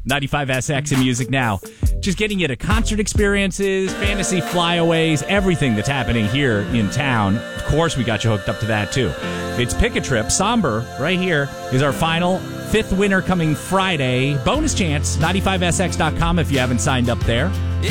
95SX and Music Now. Just getting you to concert experiences, fantasy flyaways, everything that's happening here in town. Of course, we got you hooked up to that, too. It's Pick a Trip. Somber, right here, is our final fifth winner coming Friday. Bonus chance, 95SX.com if you haven't signed up there.